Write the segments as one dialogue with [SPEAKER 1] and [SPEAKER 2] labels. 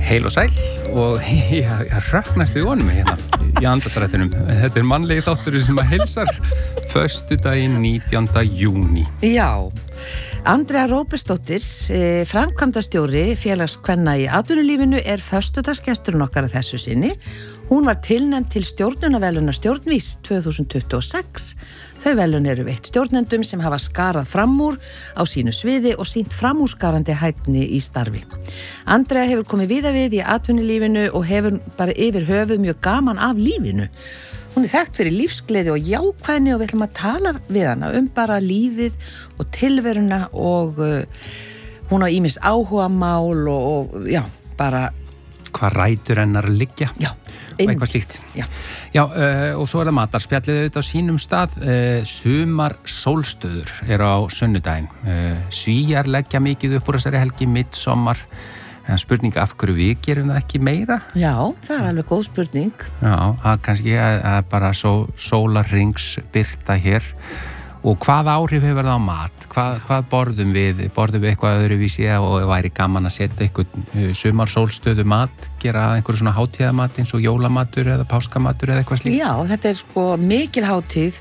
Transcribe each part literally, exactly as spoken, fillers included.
[SPEAKER 1] Heil og sæl og ég, ég hröknast í vonum hérna í andastrættinum. Þetta er mannlegi þáttur sem að heilsar föstudaginn nítjánda júní.
[SPEAKER 2] Já, Andrea Róbertsdóttir, framkvæmdastjóri Félagskvenna í atvinnulífinu er föstudagsgesturinn okkar að þessu sinni. Hún var tilnefnd til stjórnunarverðlauna Stjórnvís tvö þúsund tuttugu og sex. Þau verðlaun eru veitt stjórnendum sem hafa skarað fram úr á sínu sviði og sýnt framúrskarandi hæfni í starfi. Andrea hefur komið víða við í atvinnulífinu og hefur bara yfir höfuð mjög gaman af lífinu. Hún er þekkt fyrir lífsgleði og jákvæðni og við ætlum að tala við hana um bara lífið og tilveruna og uh, hún á ýmis áhugamál og, og já, bara...
[SPEAKER 1] Hvað rætur hennar liggja?
[SPEAKER 2] Já.
[SPEAKER 1] Og eitthvað slíkt.
[SPEAKER 2] Já.
[SPEAKER 1] Já, uh, og svo er það matarspjallið auðvitað á sínum stað. Uh, sumar sólstöður er á sunnudaginn. Uh, Svíjar leggja mikið upp úr þessari helgi, midsommar. En spurning af hverju við gerum það ekki meira?
[SPEAKER 2] Já, það er alveg góð spurning.
[SPEAKER 1] Já, það kannski að, að bara svo sólarrings birta hér. Og hvað áhrif hefur það á mat? Hvað, hvað borðum við? Borðum við eitthvað öðruvísi og væri gaman að setja eitthvað sumarsólstöðu mat, gera einhverju svona hátíðamat eins og jólamatur eða páskamatur eða eitthvað slíkt?
[SPEAKER 2] Já, þetta er sko mikil hátíð,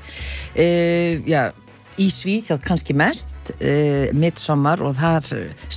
[SPEAKER 2] uh, já, í Svíþjóð kannski mest, uh, midsommar og þar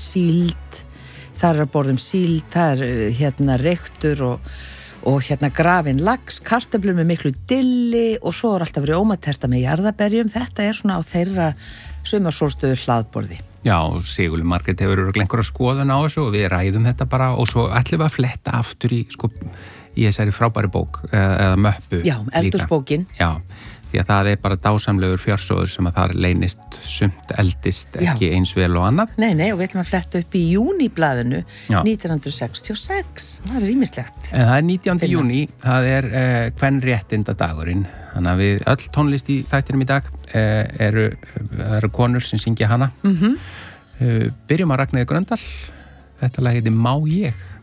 [SPEAKER 2] síld, þar er að borðum síld, þar er hérna reyktur og og hérna grafin lax, kartöflur með miklu dilli og svo er alltaf verið ómaterta með jarðarberjum. Þetta er svona á þeirra sumarsólstöðu hlaðborði.
[SPEAKER 1] Já, Sigurður Margrét hefur örugglega einhverja skoðun á þessu og við ræðum þetta bara og svo ætlum við að fletta aftur í, sko, í þessari frábæri bók eða möppu.
[SPEAKER 2] Já, eldhúsbókin.
[SPEAKER 1] Já, því að það er bara dásamlegur fjársjóður sem að þar leynist sumt eldist ekki Já. Eins vel og annað.
[SPEAKER 2] Nei, nei, og við ætlum að fletta upp í júniblaðinu nítján hundruð sextíu og sex. Það er ýmislegt.
[SPEAKER 1] En það er nítjánda júní, það er uh, kvenréttindadagurinn. Þannig að við öll tónlist í þættinum í dag uh, eru, eru konur sem syngja hana.
[SPEAKER 2] Mhm.
[SPEAKER 1] Uh, byrjum að Ragnheiði Gröndal. Þetta lag heitir Má ég?